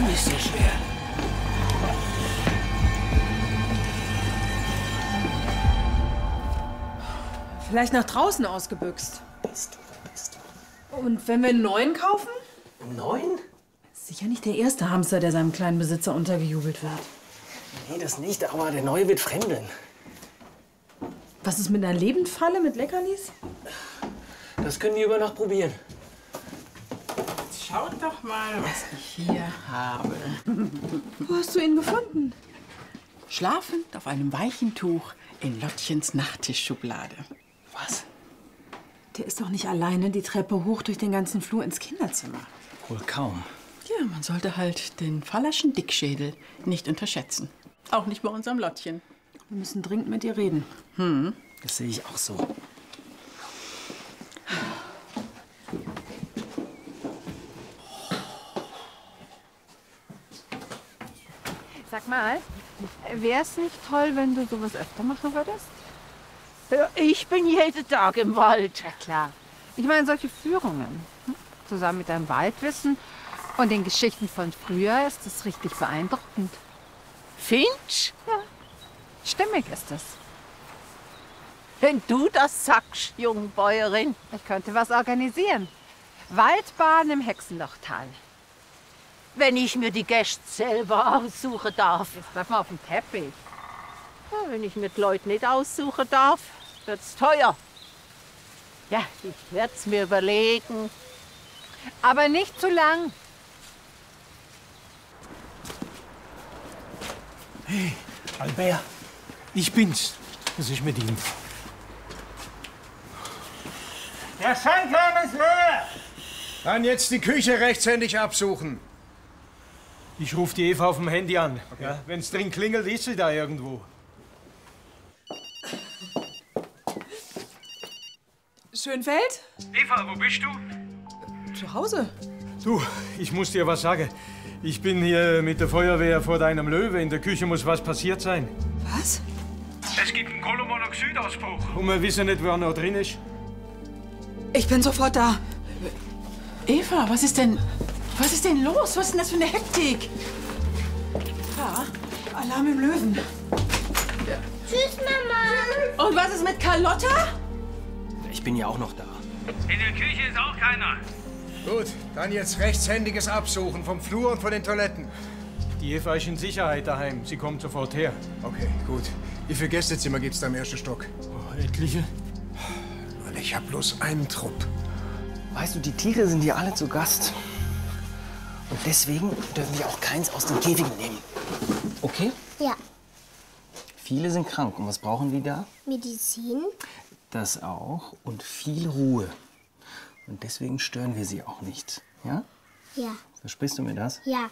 nicht so schwer. Vielleicht nach draußen ausgebüxt. Bist du. Und wenn wir einen neuen kaufen? Einen neuen? Sicher nicht der erste Hamster, der seinem kleinen Besitzer untergejubelt wird. Nee, das nicht, aber der neue wird fremdeln. Was ist mit einer Lebendfalle mit Leckerlis? Das können wir über Nacht probieren. Schaut doch mal, was ich hier habe. Wo hast du ihn gefunden? Schlafend auf einem weichen Tuch in Lottchens Nachttischschublade. Was? Der ist doch nicht alleine die Treppe hoch durch den ganzen Flur ins Kinderzimmer. Wohl kaum. Ja, man sollte halt den Fallerschen Dickschädel nicht unterschätzen. Auch nicht bei unserem Lottchen. Wir müssen dringend mit ihr reden. Das sehe ich auch so. Sag mal, wäre es nicht toll, wenn du sowas öfter machen würdest? Ja, ich bin jeden Tag im Wald. Ja, klar. Ich meine, solche Führungen, zusammen mit deinem Waldwissen und den Geschichten von früher, ist das richtig beeindruckend. Finch? Ja, stimmig ist es. Wenn du das sagst, Jungbäuerin. Ich könnte was organisieren. Waldbahn im Hexenlochtal. Wenn ich mir die Gäste selber aussuchen darf. Jetzt bleib mal auf dem Teppich. Ja, wenn ich mir die Leute nicht aussuchen darf, wird's teuer. Ja, ich werde es mir überlegen. Aber nicht zu lang. Hey, Albert, ich bin's. Was ist mit ihm? Der Schankhahn ist leer! Dann jetzt die Küche rechtshändig absuchen. Ich rufe die Eva auf dem Handy an. Okay. Ja, wenn's drin klingelt, ist sie da irgendwo. Schönfeld? Eva, wo bist du? Zu Hause. Du, ich muss dir was sagen. Ich bin hier mit der Feuerwehr vor deinem Löwe. In der Küche muss was passiert sein. Was? Es gibt einen Kohlenmonoxidausbruch. Und wir wissen nicht, wer noch drin ist. Ich bin sofort da. Eva, was ist denn los? Was ist denn das für eine Hektik? Ja, Alarm im Löwen. Tschüss, Mama. Und was ist mit Carlotta? Ich bin ja auch noch da. In der Küche ist auch keiner. Gut, dann jetzt rechtshändiges Absuchen vom Flur und von den Toiletten. Die Eva ist in Sicherheit daheim. Sie kommt sofort her. Okay, gut. Wie viele Gästezimmer gibt's da im ersten Stock? Oh, etliche. Ich hab bloß einen Trupp. Weißt du, die Tiere sind hier alle zu Gast. Und deswegen dürfen wir auch keins aus den Käfigen nehmen. Okay? Ja. Viele sind krank. Und was brauchen die da? Medizin? Das auch. Und viel Ruhe. Und deswegen stören wir sie auch nicht. Ja? Ja. Versprichst du mir das? Ja.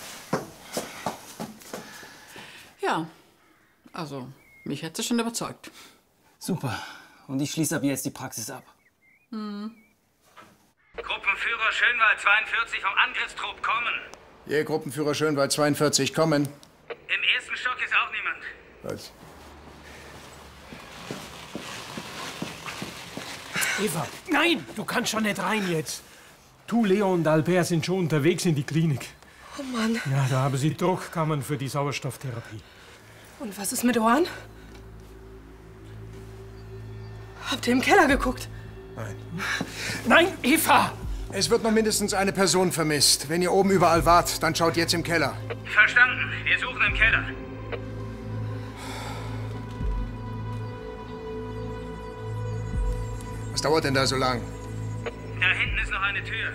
Ja, also mich hat sie schon überzeugt. Super. Und ich schließe ab jetzt die Praxis ab. Gruppenführer Schönwald 42 vom Angriffstrupp kommen. Je, Gruppenführer Schönwald 42, kommen. Im ersten Stock ist auch niemand. Was? Eva, nein, du kannst schon nicht rein jetzt. Du, Leo und Albert sind schon unterwegs in die Klinik. Oh Mann. Ja, da haben sie Druckkammern für die Sauerstofftherapie. Und was ist mit Ohren? Habt ihr im Keller geguckt? Nein. Nein, Eva! Es wird noch mindestens eine Person vermisst. Wenn ihr oben überall wart, dann schaut jetzt im Keller. Verstanden. Wir suchen im Keller. Was dauert denn da so lang? Da hinten ist noch eine Tür.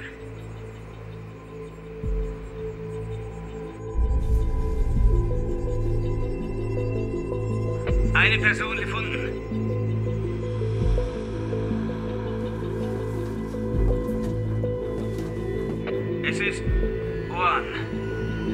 Eine Person